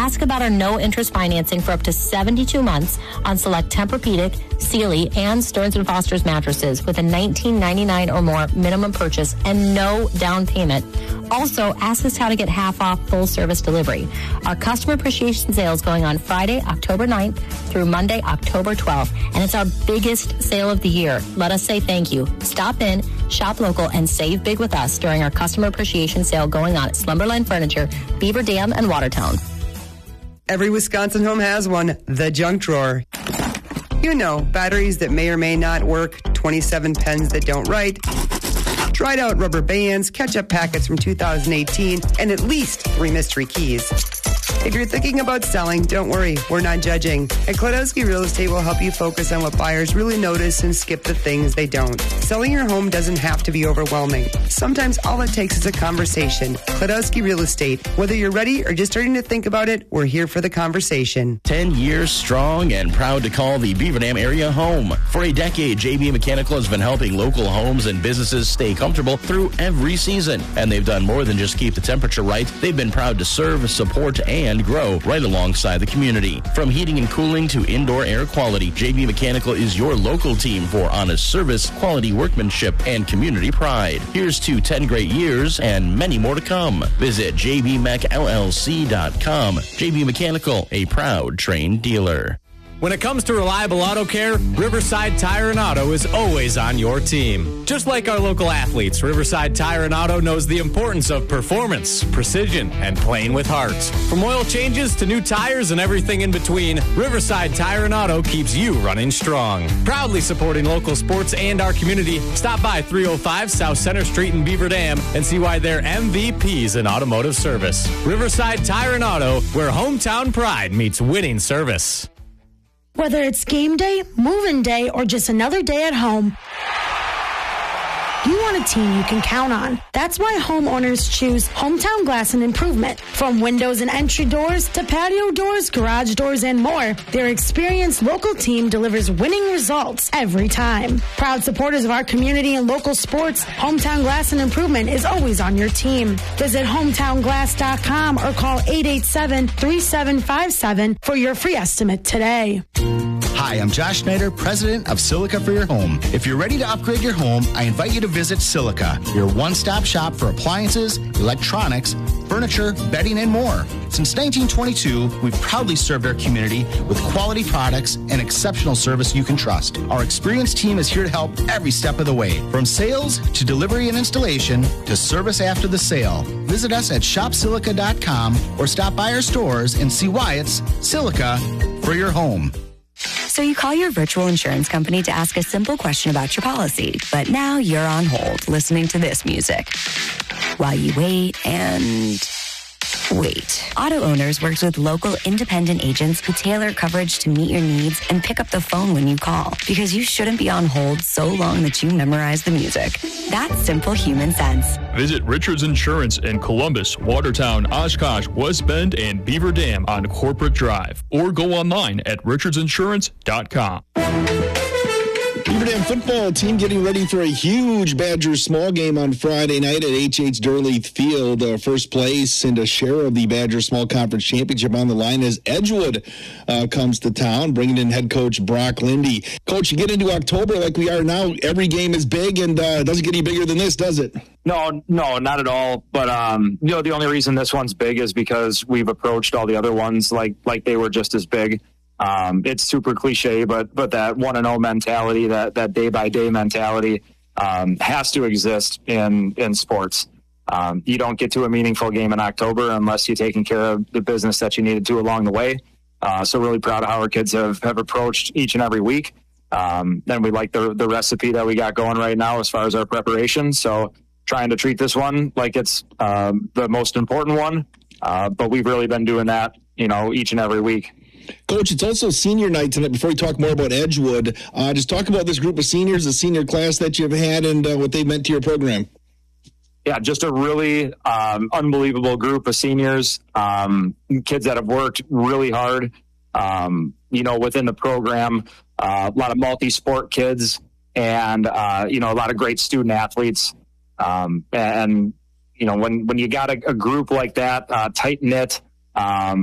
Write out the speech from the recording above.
Ask about our no-interest financing for up to 72 months on select Tempur-Pedic, Sealy, and Stearns & Foster's mattresses with a $19.99 or more minimum purchase and no down payment. Also, ask us how to get half off full-service delivery. Our customer appreciation sale is going on Friday, October 9th through Monday, October 12th, and it's our biggest sale of the year. Let us say thank you. Stop in, shop local, and save big with us during our customer appreciation sale going on at Slumberland Furniture, Beaver Dam, and Watertown. Every Wisconsin home has one, the junk drawer. You know, batteries that may or may not work, 27 pens that don't write, dried out rubber bands, ketchup packets from 2018, and at least 3 mystery keys. If you're thinking about selling, don't worry, we're not judging. At Klodowski Real Estate will help you focus on what buyers really notice and skip the things they don't. Selling your home doesn't have to be overwhelming. Sometimes all it takes is a conversation. Klodowski Real Estate. Whether you're ready or just starting to think about it, we're here for the conversation. 10 years strong and proud to call the Beaver Dam area home. For a decade, JB Mechanical has been helping local homes and businesses stay comfortable through every season. And they've done more than just keep the temperature right. They've been proud to serve, support, and grow right alongside the community. From heating and cooling to indoor air quality, JB Mechanical is your local team for honest service, quality workmanship, and community pride. Here's to 10 great years and many more to come. Visit jbmechllc.com. JB Mechanical, a proud Trane dealer. When it comes to reliable auto care, Riverside Tire and Auto is always on your team. Just like our local athletes, Riverside Tire and Auto knows the importance of performance, precision, and playing with heart. From oil changes to new tires and everything in between, Riverside Tire and Auto keeps you running strong. Proudly supporting local sports and our community, stop by 305 South Center Street in Beaver Dam and see why they're MVPs in automotive service. Riverside Tire and Auto, where hometown pride meets winning service. Whether it's game day, move-in day, or just another day at home, you want a team you can count on. That's why homeowners choose Hometown Glass and Improvement. From windows and entry doors to patio doors, garage doors, and more, their experienced local team delivers winning results every time. Proud supporters of our community and local sports, Hometown Glass and Improvement is always on your team. Visit hometownglass.com or call 887-3757 for your free estimate today. Hi, I'm Josh Schneider, president of Silica for Your Home. If you're ready to upgrade your home, I invite you to visit Silica, your one-stop shop for appliances, electronics, furniture, bedding, and more. Since 1922, we've proudly served our community with quality products and exceptional service you can trust. Our experienced team is here to help every step of the way, from sales to delivery and installation to service after the sale. Visit us at shopsilica.com or stop by our stores and see why it's Silica for your home. So you call your virtual insurance company to ask a simple question about your policy, but now you're on hold listening to this music while you wait and wait. Auto Owners works with local independent agents who tailor coverage to meet your needs and pick up the phone when you call, because you shouldn't be on hold so long that you memorize the music. That's simple human sense. Visit Richards Insurance in Columbus, Watertown, Oshkosh, West Bend, and Beaver Dam on Corporate Drive, or go online at richardsinsurance.com. Beaver Dam football team getting ready for a huge Badgers small game on Friday night at H.H. Durleith Field. First place and a share of the Badgers Small Conference Championship on the line as Edgewood comes to town, bringing in head coach Brock Lindy. Coach, you get into October like we are now, every game is big, and it doesn't get any bigger than this, does it? No, not at all. But, the only reason this one's big is because we've approached all the other ones like they were just as big. It's super cliche, but that 1-0 mentality, that day-by-day mentality, has to exist in sports. You don't get to a meaningful game in October unless you're taking care of the business that you needed to along the way. So really proud of how our kids have approached each and every week. And we like the recipe that we got going right now as far as our preparation. So trying to treat this one like it's the most important one. But we've really been doing that, each and every week. Coach, it's also senior night tonight. Before we talk more about Edgewood, just talk about this group of seniors, the senior class that you've had, and what they meant to your program. Yeah, just a really unbelievable group of seniors, kids that have worked really hard, within the program, a lot of multi-sport kids, and, a lot of great student athletes. When you got a group like that, tight-knit,